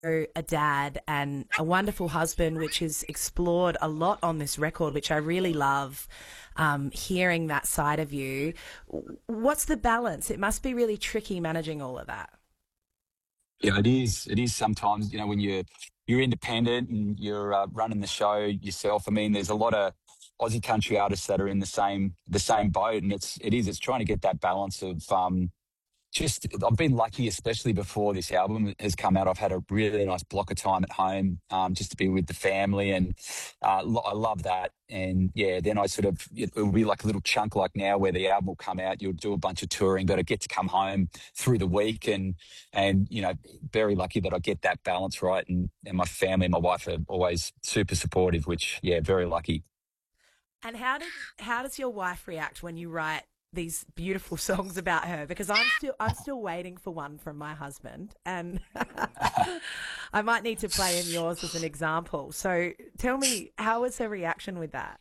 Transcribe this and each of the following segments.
a dad and a wonderful husband, which is explored a lot on this record, which I really love. Hearing that side of you, what's the balance? It must be really tricky managing all of that. Yeah, it is. It is sometimes, when you're independent and you're running the show yourself. I mean, there's a lot of Aussie country artists that are in the same boat, and it's trying to get that balance of just I've been lucky, especially before this album has come out. I've had a really nice block of time at home, just to be with the family, and I love that. And yeah, then it'll be like a little chunk like now where the album will come out. You'll do a bunch of touring, but I get to come home through the week, and very lucky that I get that balance right. And my family, and my wife are always super supportive, which yeah, very lucky. And how does your wife react when you write these beautiful songs about her? Because I'm still waiting for one from my husband, and I might need to play in yours as an example. So tell me, how was her reaction with that?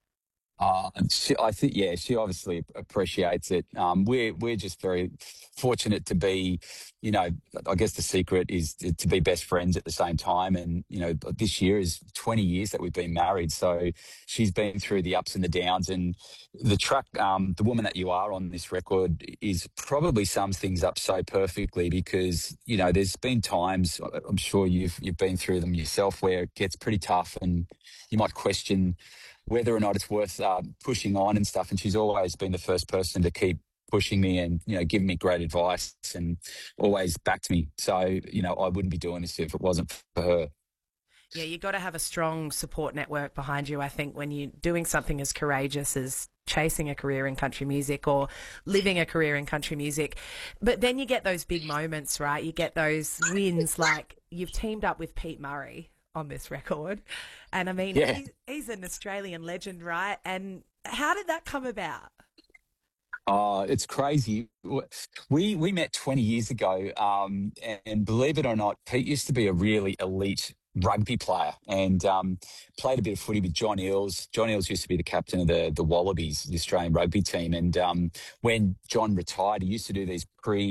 I think, yeah, she obviously appreciates it. We're just very fortunate to be, you know, I guess the secret is to be best friends at the same time. And this year is 20 years that we've been married, so she's been through the ups and the downs. And the track, "The Woman That You Are" on this record is probably sums things up so perfectly because there's been times, I'm sure you've been through them yourself, where it gets pretty tough and you might question whether or not it's worth pushing on and stuff. And she's always been the first person to keep pushing me and giving me great advice and always backed me. So I wouldn't be doing this if it wasn't for her. Yeah, you got to have a strong support network behind you, I think, when you're doing something as courageous as chasing a career in country music or living a career in country music. But then you get those big moments, right? You get those wins, like you've teamed up with Pete Murray on this record. And I mean, Yeah. he's an Australian legend, right? And how did that come about? Oh, it's crazy. We met 20 years ago, and believe it or not, Pete used to be a really elite rugby player and played a bit of footy with John Eales. John Eales used to be the captain of the Wallabies, the Australian rugby team. And when John retired, he used to do these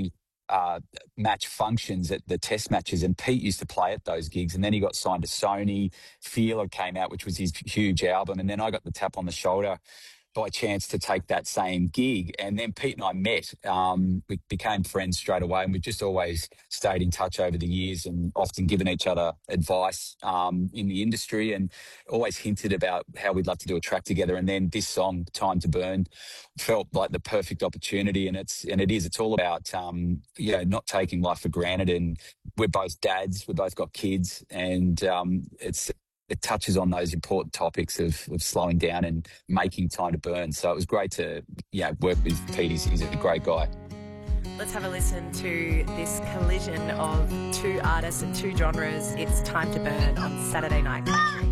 match functions at the test matches, and Pete used to play at those gigs. And then he got signed to Sony. Feeler came out, which was his huge album, and then I got the tap on the shoulder by chance to take that same gig. And then Pete and I met. We became friends straight away, and we've just always stayed in touch over the years and often given each other advice in the industry, and always hinted about how we'd love to do a track together. And then this song, "Time to Burn," felt like the perfect opportunity. And it's all about not taking life for granted. And we're both dads, we've both got kids, and it touches on those important topics of slowing down and making time to burn. So it was great to work with Pete. He's a great guy. Let's have a listen to this collision of two artists and two genres. It's Time to Burn on Saturday Night Country.